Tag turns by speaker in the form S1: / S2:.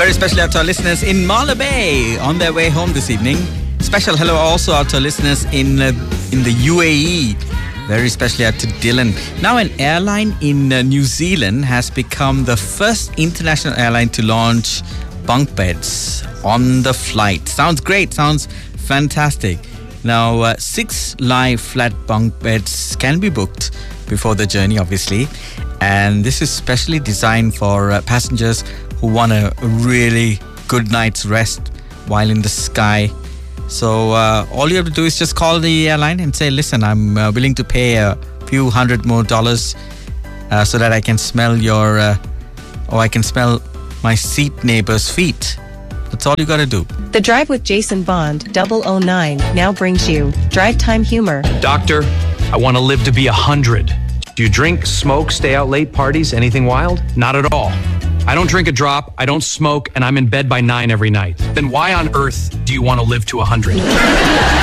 S1: Very special out to our listeners in Marla Bay on their way home this evening. Special hello also out to our listeners in the UAE. Very specially out to Dylan. Now, an airline in New Zealand has become the first international airline to launch bunk beds on the flight. Sounds great. Sounds fantastic. Now, 6 live flat bunk beds can be booked before the journey, obviously. And this is specially designed for passengers who want a really good night's rest while in the sky. So all you have to do is just call the airline and say, listen, I'm willing to pay a few $100 more so that I can smell I can smell my seat neighbor's feet. That's all you got to do.
S2: The Drive with Jason Bond 009 now brings you Drive Time Humor.
S3: Doctor, I want to live to be 100. Do you drink, smoke, stay out late, parties, anything wild? Not at all. I don't drink a drop, I don't smoke, and I'm in bed by 9 every night. Then why on earth do you want to live to 100?